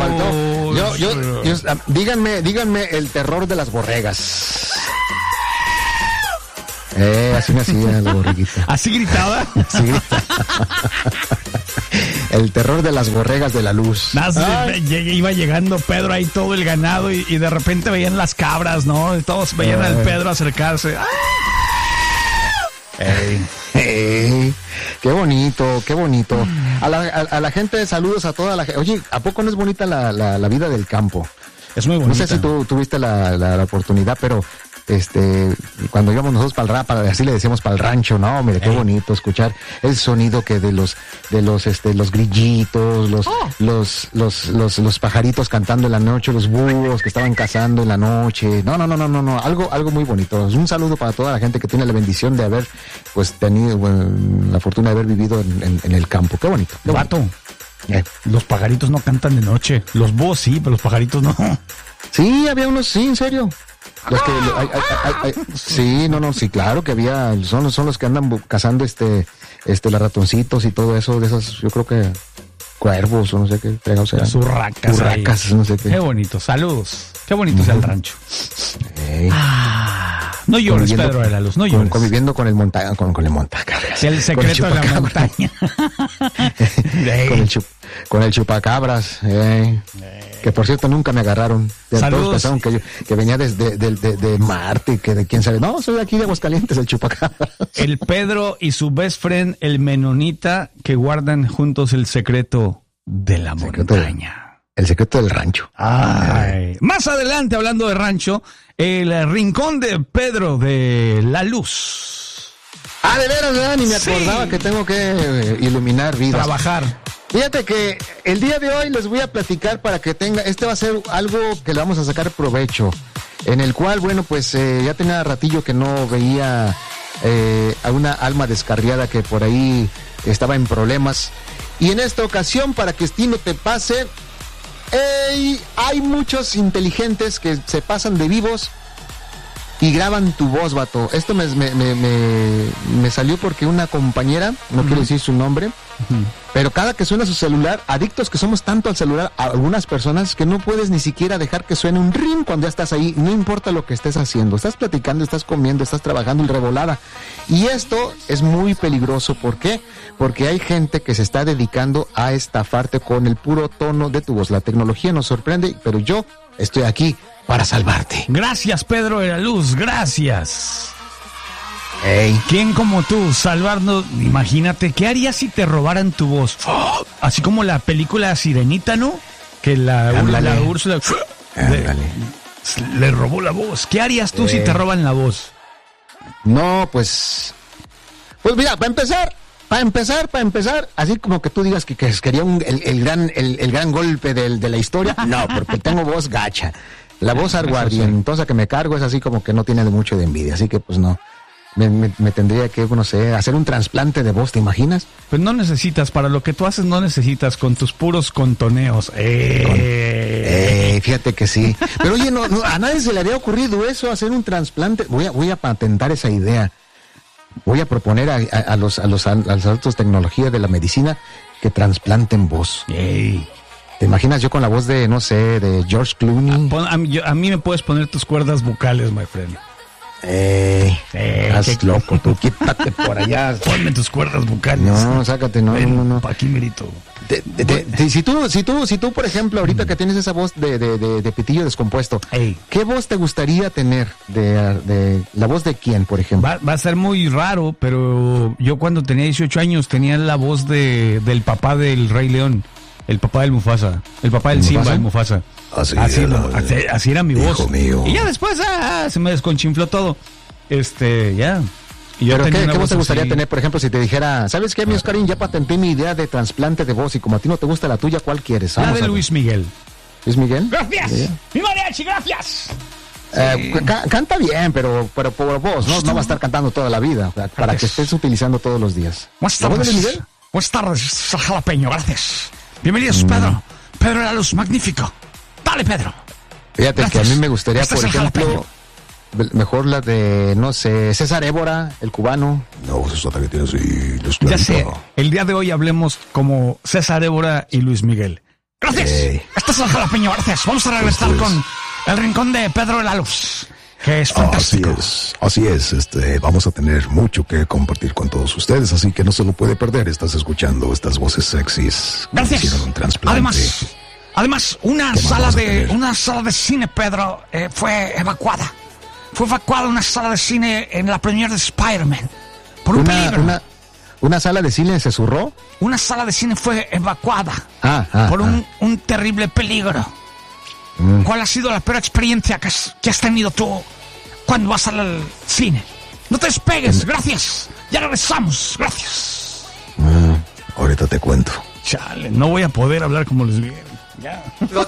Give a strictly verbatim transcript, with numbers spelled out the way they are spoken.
faltó. Yo, yo, yo, díganme, díganme el terror de las borregas. Eh, así me hacía la borreguita. ¿Así gritaba? Así gritaba. El terror de las borregas de la luz. Nada, iba llegando Pedro ahí todo el ganado y, y de repente veían las cabras, ¿no? Y todos veían eh. al Pedro acercarse. Ey, ey, qué bonito, qué bonito. A la, a, a la gente, saludos a toda la gente. Oye, ¿a poco no es bonita la, la, la vida del campo? Es muy bonita. No sé si tú tuviste la, la, la oportunidad, pero este, cuando íbamos nosotros para el rap, así le decíamos para el rancho, no, mire, qué bonito escuchar el sonido que de los, de los, este, los grillitos, los, oh. los, los, los, los pajaritos cantando en la noche, los búhos que estaban cazando en la noche. No, no, no, no, no, no, algo, algo muy bonito. Un saludo para toda la gente que tiene la bendición de haber, pues, tenido bueno, la fortuna de haber vivido en, en, en el campo. Qué bonito. Qué Vato. bonito. Eh. Los pajaritos no cantan de noche. Los búhos sí, pero los pajaritos no. Sí, había unos, sí, en serio. Los que, hay, hay, hay, hay, sí, no, no, sí, claro que había, son, son los que andan cazando este, este, los ratoncitos y todo eso, de esas, yo creo que cuervos o no sé qué, o sea, las urracas, urracas, no sé qué. Qué bonito, saludos, qué bonito uh-huh. es el rancho. Hey. Ah, no llores, Pedro de la Luz, no llores. Con, conviviendo con el montaña, con, con el montacargas. El secreto el de la montaña. con, el chup, con el chupacabras, eh. Hey. Que por cierto nunca me agarraron. Todos pensaron que yo que venía desde de, de, de Marte, que de quién sabe. No, soy de aquí de Aguascalientes, el chupacabras. El Pedro y su best friend, el menonita, que guardan juntos el secreto de la el secreto De, montaña. el secreto del rancho. Ay. Más adelante, hablando de rancho, el rincón de Pedro de la Luz. Ah, de veras, ¿verdad? Ni me acordaba sí. que tengo que iluminar vidas. Trabajar. Fíjate que el día de hoy les voy a platicar para que tenga, este va a ser algo que le vamos a sacar provecho, en el cual, bueno, pues eh, ya tenía ratillo que no veía eh, a una alma descarriada que por ahí estaba en problemas. Y en esta ocasión, para que esto no te pase, eh, hay muchos inteligentes que se pasan de vivos y graban tu voz, vato. Esto me, me, me, me, me salió porque una compañera, no uh-huh. quiero decir su nombre, uh-huh. pero cada que suena su celular, adictos que somos tanto al celular, a algunas personas que no puedes ni siquiera dejar que suene un ring cuando ya estás ahí, no importa lo que estés haciendo, estás platicando, estás comiendo, estás trabajando y revolada. Y esto es muy peligroso, ¿por qué? Porque hay gente que se está dedicando a estafarte con el puro tono de tu voz. La tecnología nos sorprende, pero yo estoy aquí para salvarte. Gracias, Pedro de la Luz, gracias. Hey. ¿Quién como tú, salvarnos? Imagínate, ¿qué harías si te robaran tu voz? ¡Oh! Así como la película Sirenita, ¿no? Que la, la Úrsula le, le robó la voz. ¿Qué harías tú eh. si te roban la voz? No, pues... Pues mira, para empezar... Para empezar, para empezar, así como que tú digas que, que quería un, el, el, gran, el, el gran golpe del, de la historia, no, porque tengo voz gacha. La voz aguardientosa que me cargo es así como que no tiene mucho de envidia, así que pues no. Me, me, me tendría que, no sé, hacer un trasplante de voz, ¿te imaginas? Pues no necesitas, para lo que tú haces no necesitas, con tus puros contoneos. Eh. Con, eh, fíjate que sí. Pero oye, no, no, a nadie se le había ocurrido eso, hacer un trasplante. Voy a, voy a patentar esa idea. Voy a proponer a, a, a los a los a las altas tecnologías de la medicina que trasplanten voz. Ey. ¿Te imaginas yo con la voz de, no sé, de George Clooney? A, pon, a, mí, yo, a mí me puedes poner tus cuerdas vocales, my friend. Eh, eh estás loco, tú quítate por allá. Ponme tus cuerdas vocales. No, sácate, no, Ven, no, no. Pa' aquí, merito. De, de, de, de, si tú, si tú, si tú, por ejemplo, ahorita que tienes esa voz de, de, de, de pitillo descompuesto, Ey. ¿qué voz te gustaría tener? De, de la voz de quién, por ejemplo? Va, va a ser muy raro, pero yo cuando tenía dieciocho años tenía la voz de del papá del Rey León, el papá del Mufasa, el papá del Simba, el Mufasa. Así, así, era, así, así era mi voz. Mío. Y ya después ah, se me desconchinfló todo. Este, ya. Y yo ¿Pero qué, qué voz te gustaría así. tener, por ejemplo, si te dijera, ¿sabes qué, mi Oscarín? Ya patenté mi idea de trasplante de voz y como a ti no te gusta la tuya, ¿cuál quieres? Vamos la de Luis Miguel. ¿Luis Miguel? ¡Gracias! ¿Sí? ¡Mi mariachi, gracias! Eh, sí. ca- canta bien, pero, pero por voz, ¿no? No va a estar cantando toda la vida, para gracias. que estés utilizando todos los días. Buenas tardes. ¿La voz de Luis Miguel? Buenas tardes, Jalapeño, gracias. Bienvenidos, mm. Pedro. Pedro de la Luz, magnífico. Dale, Pedro. Fíjate gracias. que a mí me gustaría, este por ejemplo... Jalapeño. Mejor la de, no sé, César Évora, el cubano. No, eso también tiene así. Ya sé, el día de hoy hablemos como César Évora y Luis Miguel. Gracias. Hey. Este es el jalapeño, gracias. Vamos a regresar este con el rincón de Pedro de la Luz, que es fantástico. Así es, así es. Este, vamos a tener mucho que compartir con todos ustedes, así que no se lo puede perder. Estás escuchando estas voces sexys. Gracias. Hicieron un trasplante. Además, además una sala de una sala de cine, Pedro, eh, fue evacuada. Fue evacuada una sala de cine en la premiere de Spider-Man por un una, peligro. Una... ¿Una sala de cine se zurró? Una sala de cine fue evacuada ah, ah, por un, ah. un terrible peligro. Mm. ¿Cuál ha sido la peor experiencia que has, que has tenido tú cuando vas al cine? No te despegues, gracias. Ya regresamos, gracias. Ah, ahorita te cuento. Chale, no voy a poder hablar como les vi. Ya.